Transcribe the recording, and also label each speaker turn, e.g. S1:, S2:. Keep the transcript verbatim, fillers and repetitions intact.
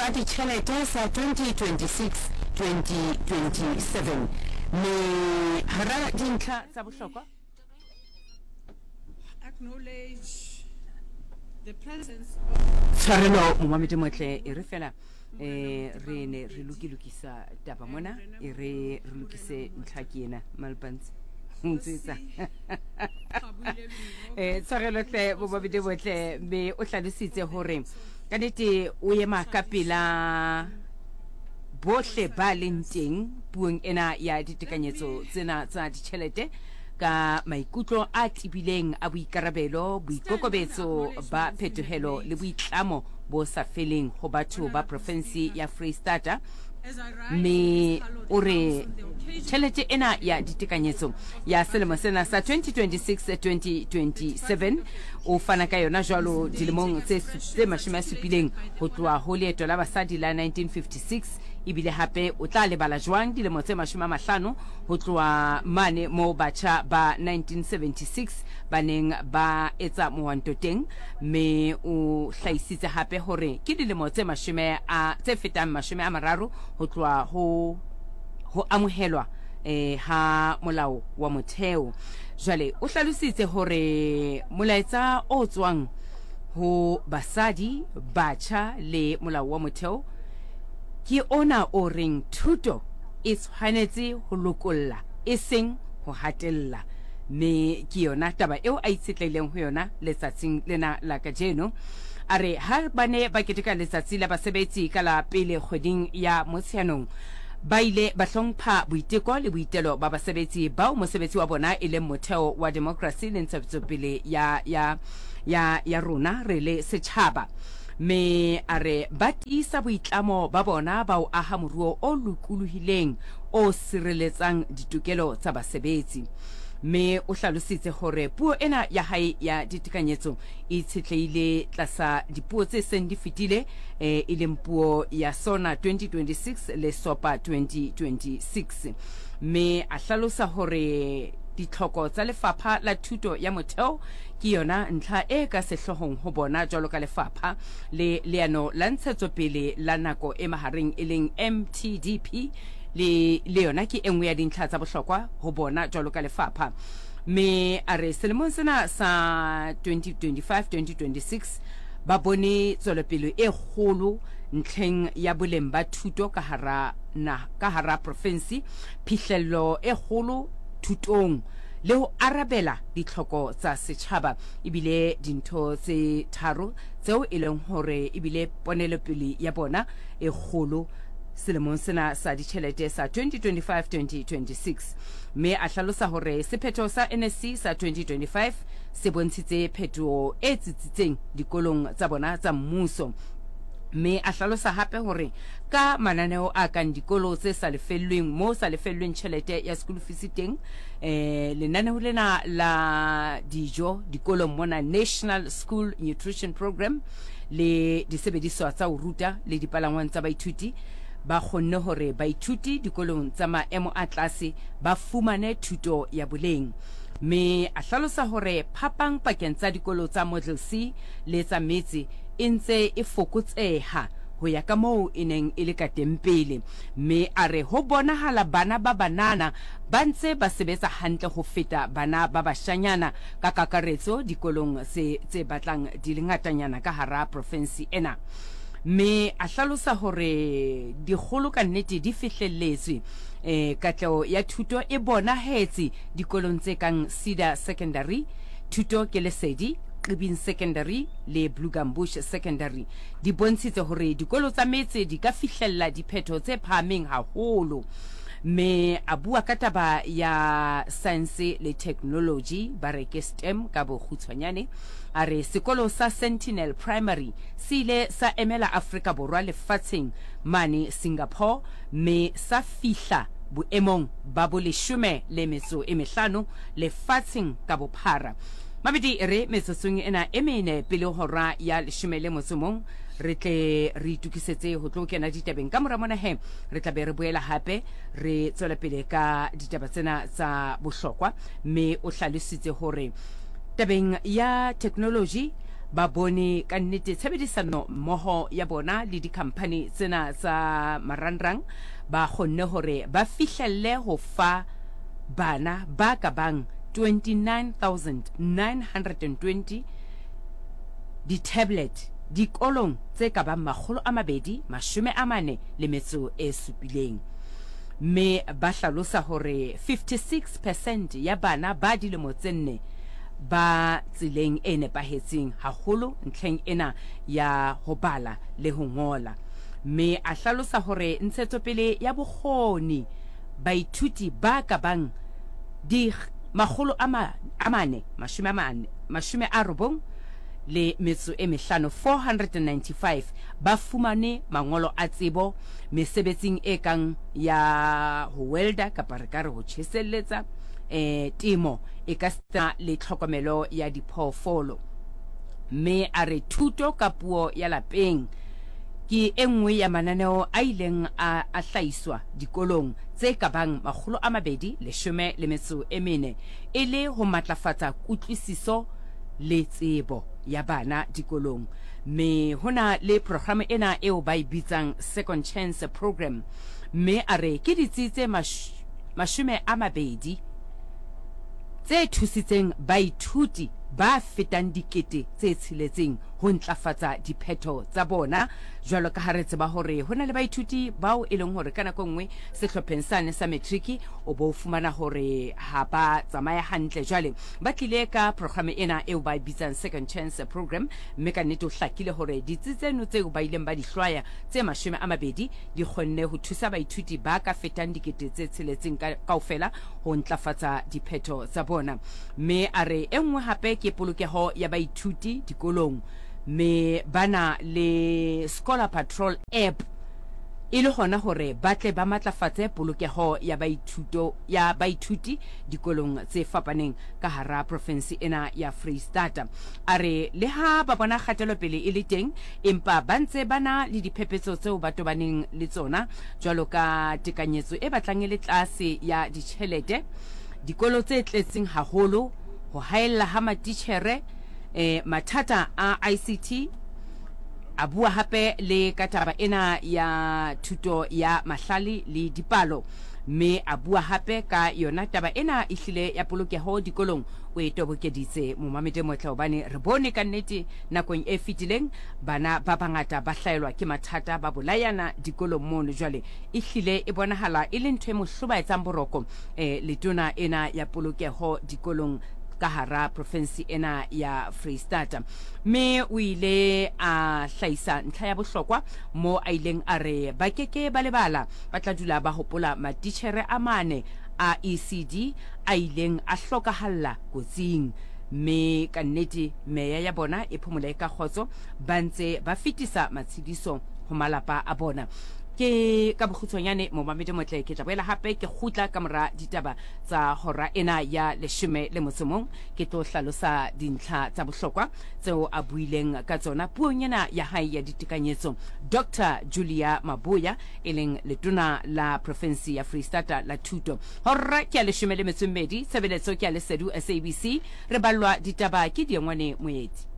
S1: sa ditjhelete sa twenty twenty-six twenty twenty-seven me hara dintlha tsa bohlokwa.
S2: Acknowledge the presence
S1: tshwarelo momamedi motle e re fela eh re ne re lukilukisa taba mona e re re lukise ntlha ke ena Malpantsi ntsetsa eh tshwarelo tle bo babedi botle be o hlalositse hore ka nete o ema ka pela bohle ba leng teng puong ena ya ditekanyetso tsena tsa ditjhelete ka maikutlo a tibileng a boikarabelo boikokobetso ba phetohelo le boitlamo bo sa feleng go batho ba province ya Freystata me o re tjhelete ena ya ditekanyetso ya selemo sena sa twenty twenty-six twenty twenty-seven o fana ka yona jwalo dilemong tse tse mashome a supileng ho tloha ho leeto la basadi la nineteen fifty-six ibile hape o tla lebala jwang dilemo tse mashome a mahlano ho tloha mane mo batjha ba nineteen seventy-six baneng ba etsa mowanto teng me o hlaisitse hape hore ke dilemo tse mashome a tse fetang mashome a mararo ho tloha ho ho amohelwa eh ha molao wa motheo. Jwale o hlalositse hore molaetsa o tswang ho basadi batjha le molao wa motheo ke ona o reng thuto e tshwanetse ho lokolla e seng ho hatella me ke yona taba eo a itshetleleng ho yona letsatsing lena la kajeno. Are ha bane ba keteka letsatsi la basebetsi ka la pele kgweding ya Motsheanong ba ile ba hlompha boiteko le boitelo ba basebetsi bao mosebetsi wa bona e leng motheo wa democracy le ntshetsopele ya ya ya ya rona re le setjhaba me are ba tiisa boitlamo ba bona ba o aha moruo o lokolohileng o sireletsang ditokelo tsa basebetsi. Me o hlalositse hore puo ena ya hae ya ditekanyetso e tshetleile tlasa dipuo tse seng di fetile eh, e leng puo ya sona twenty twenty-six le sopa twenty twenty-six. Me a hlalosa hore ditlhoko tsa lefapha la thuto ya motheo ke yona ntlha e ka sehlohong ho bona jwalo ka lefapha le leano la ntshetsopele la nako e mahareng e leng M T D P le le yona ke engwe ya dintlha tsa bohlokwa ho bona jwalo ka lefapha. Me are selemong sena sa twenty twenty-five twenty twenty-six ba bone tswelopele e kgolo ntlheng ya boleng ba thuto ka hara na ka hara province phihlello e kgolo thutong le ho arabela ditlhoko tsa setjhaba ibile dintho tse tharo tseo e leng hore ibile ponelopele ya bona e kgolo selemong sena sa ditjhelete sa twenty twenty-five twenty twenty-six. Me a hlalosa hore sephetho sa N S C sa twenty twenty-five se bontshitse phetho e tsitsitseng dikolong tsa bona tsa mmuso. Me a hlalosa hape hore ka mananeo a kang dikolo tse sa lefellweng mo sa lefellweng tjhelete ya school fees teng eh lenaneo lena la dijo dikolong mona National School Nutrition Program le disebediswa tsa ho ruta le dipalangwang tsa baithuti ba kgonne hore baithuti dikolong tsa maemo a tlase ba fumane thuto ya boleng. Me a hlalosa hore phapang pakeng tsa dikolo tsa Model C le tsa Metse e ntse e fokotseha ho ya ka moo e neng e le ka teng pele. Me a re ho bonahala bana ba banana ba ntse ba sebetsa hantle ho feta bana ba bashanyana ka kakaretso dikolong tse tse batlang di le ngatanyana ka hara province ena. Me a hlalosa hore dikgolo ka nnete di fihlelletswe eh katleho ya thuto e bonahetse dikolong tse kang Cedar Secondary, Thuto ke Lesedi, Qibini Secondary le Blue Gum Bush Secondary. Di bontshitse hore dikolo tsa Metse di ka fihlella diphetho tse phahameng haholo. Me a bua ka taba ya science le technology ba re ke STEM ka bo khutshwanyane. A re sekolo sa Sentinel Primary sile sa emela Afrika Borwa lefatsheng mane Singapore me sa fihla boemong ba bo leshome le metso e mehlano lefatsheng ka bophara. Mabedi re metsotsong ena e mene pele hora ya leshome le motsomong re tle re tukisetse ho tlo kena ditabeng ka mora mona he re tla be re boela hape re tswela pele ka ditaba tsena tsa bohlokwa. Me o hlalositse hore tabeng ya technology ba bone ka nnete tshebedisano mmoho ya bona le di-company tsena tsa marangrang ba kgonne hore ba fihlelle ho fa bana ba ka bang twenty-nine thousand nine hundred twenty di-tablet dikolong tse ka bang makgolo a mabedi mashome a mane le metso e supileng. Me ba hlalosa hore fifty-six percent ya bana ba dilemo tse nne ba tsileng e nepahetseng haholo ntlheng ena ya ho bala le ho ngola. Me a hlalosa hore ntshetsopele ya bokgoni baithuti ba ka bang di makgolo a mane mashome a mane mashome a robong le metso e mehlano four hundred ninety-five ba fumane mangolo a tsebo mesebetsing e kang ya ho welda kapa re ka re ho tjheselletsa eh temo e ka sta le tlhokomelo ya diphoofolo. Me a re thuto ka puo ya lapeng ke engwe ya mananeo a ileng a hlahiswa dikolong tse ka bang makgolo a mabedi leshome le metso e mene e le ho matlafatsa kutlwisiso le tsebo ya bana dikolong. Me hona le programa ena eo ba e bitsang Second Chance Program. Me a re ke ditsitse mashome a mabedi tse thusitseng baithuti ba fetang dikete tse tshiletseng ho ntlafatsa diphetho tsa bona jwalo ka ha re tseba hore hona le baithuti bao e leng hore kana kongwe sehlopheng sane sa matric o bo fumana hore ha ba tsamaya hantle jwale ba tlile ka programa ena eo ba bitsang Second Chance Program. Mme ka nnete o hlakile hore ditsitseno tseo ba ileng ba di hlwaya tse mashome a mabedi di kgonne ho thusa baithuti ba ka fetang dikete tse tshiletseng kaofela ho ntlafatsa diphetho tsa bona. Me a re engwe hape ke polokeho ya baithuti dikolong. Me bana le Scholar Patrol app e le hona hore ba tle ba matlafatse polokeho ya baithuto ya baithuti dikolong tse fapaneng ka hara province ena ya Freistata. A re le ha ba bona kgatelo pele e le teng empa ba ntse bana le diphephetso tseo ba tobaneng le tsona jwalo ka tekanyetso e batlang e le tlase ya ditjhelete, dikolo tse tletseng haholo, ho haella ha matitjhere, eh mathata a I C T. A bua hape le ka taba ena ya thuto ya mahlale le dipalo. Me a bua hape ka yona taba ena e hlile ya polokeho dikolong o e tobokeditse Momamedi Motlha hobane re bone ka nnete nakong e fetileng bana ba bangata ba hlaelwa ke mathata ba bolayana dikolong mono jwale e hlile e bonahala e le ntho e mohloba etsang boroko eh letona ena ya polokeho dikolong ka hara province ena ya Freistata. Me o ile a hlaisa ntlha ya bohlokwa mo a ileng a re ba keke ba lebala ba tla dula ba hopola matitjhere a mane a E C D a ileng a hlokahalla kotsing. Me ka nnete meya ya bona e phumula ka khotso ba ntse ba fitisa matshidiso ho malapa a bona. Ke ka bokhutsonyane Momamedi Motlha ke tla boela hape ke khutla ka mora ditaba tsa hora ena ya leshome le motsomong ke tlo hlalosa dintlha tsa bohlokwa tseo a buileng ka tsona puong ena ya hae ya ditekanyetso Doctor Julia Maboya e leng letona la province ya Freistata la thuto. Hora ke ya leshome le metso e mmedi, tshebeletso ke ya Lesedi S A B C, re balwa ditaba ke Diengwane Moeti.